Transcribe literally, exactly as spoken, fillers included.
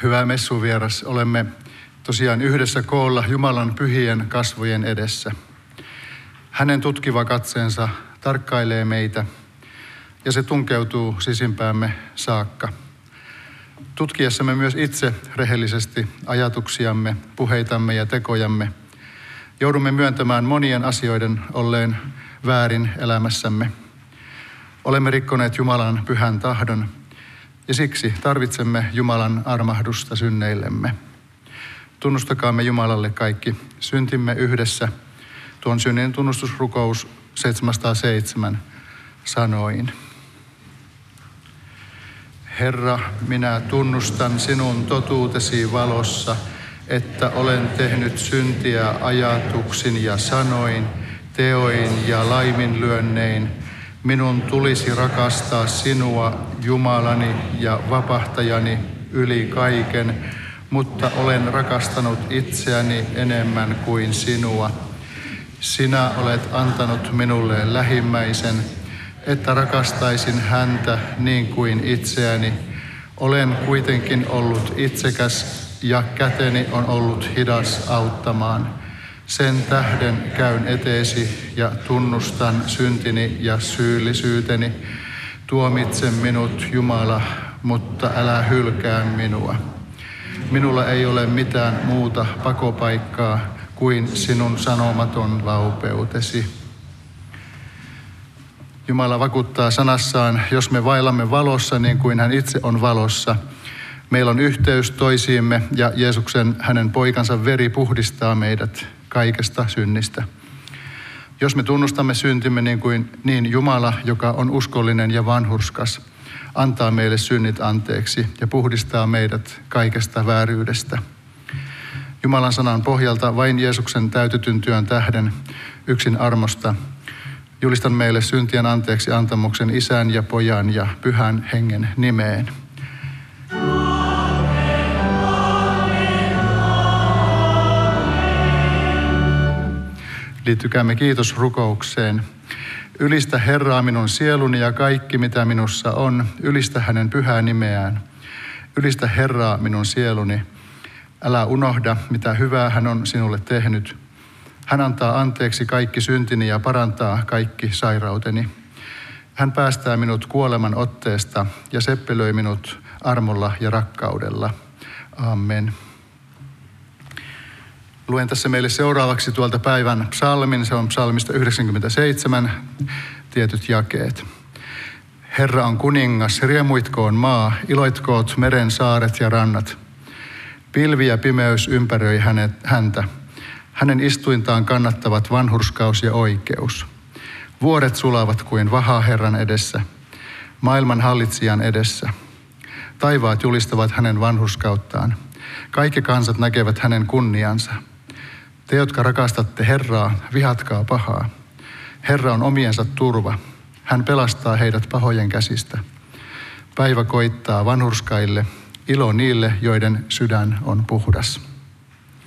Hyvä messuvieras, olemme tosiaan yhdessä koolla Jumalan pyhien kasvojen edessä. Hänen tutkiva katseensa tarkkailee meitä ja se tunkeutuu sisimpäämme saakka. Tutkiessamme myös itse rehellisesti ajatuksiamme, puheitamme ja tekojamme, joudumme myöntämään monien asioiden olleen väärin elämässämme. Olemme rikkoneet Jumalan pyhän tahdon ja siksi tarvitsemme Jumalan armahdusta synneillemme. Tunnustakaamme Jumalalle kaikki syntimme yhdessä tuon synnin tunnustusrukous seitsemänsataaseitsemän sanoin. Herra, minä tunnustan sinun totuutesi valossa, että olen tehnyt syntiä ajatuksin ja sanoin, teoin ja laiminlyönnein. Minun tulisi rakastaa sinua, Jumalani ja vapahtajani, yli kaiken, mutta olen rakastanut itseäni enemmän kuin sinua. Sinä olet antanut minulle lähimmäisen, että rakastaisin häntä niin kuin itseäni. Olen kuitenkin ollut itsekäs ja käteni on ollut hidas auttamaan. Sen tähden käyn eteesi ja tunnustan syntini ja syyllisyyteni. Tuomitse minut, Jumala, mutta älä hylkää minua. Minulla ei ole mitään muuta pakopaikkaa kuin sinun sanomaton laupeutesi. Jumala vakuuttaa sanassaan, jos me vaellamme valossa niin kuin hän itse on valossa, meillä on yhteys toisiimme ja Jeesuksen, hänen poikansa veri puhdistaa meidät kaikesta synnistä. Jos me tunnustamme syntimme niin kuin niin Jumala, joka on uskollinen ja vanhurskas, antaa meille synnit anteeksi ja puhdistaa meidät kaikesta vääryydestä. Jumalan sanan pohjalta vain Jeesuksen täytetyn työn tähden yksin armosta julistan meille syntien anteeksi antamuksen Isän ja Pojan ja Pyhän Hengen nimeen. Liittykäämme kiitosrukoukseen. Ylistä Herraa minun sieluni ja kaikki mitä minussa on. Ylistä hänen pyhää nimeään. Ylistä Herraa minun sieluni. Älä unohda mitä hyvää hän on sinulle tehnyt. Hän antaa anteeksi kaikki syntini ja parantaa kaikki sairauteni. Hän päästää minut kuoleman otteesta ja seppelöi minut armolla ja rakkaudella. Amen. Luen tässä meille seuraavaksi tuolta päivän psalmin. Se on psalmista yhdeksänkymmentäseitsemän, tietyt jakeet. Herra on kuningas, riemuitkoon maa, iloitkoot meren saaret ja rannat. Pilvi ja pimeys ympäröi hänet, häntä. Hänen istuintaan kannattavat vanhurskaus ja oikeus. Vuoret sulavat kuin vaha Herran edessä, maailman hallitsijan edessä. Taivaat julistavat hänen vanhurskauttaan. Kaikki kansat näkevät hänen kunniansa. Te, jotka rakastatte Herraa, vihatkaa pahaa. Herra on omiensa turva. Hän pelastaa heidät pahojen käsistä. Päivä koittaa vanhurskaille, ilo niille, joiden sydän on puhdas.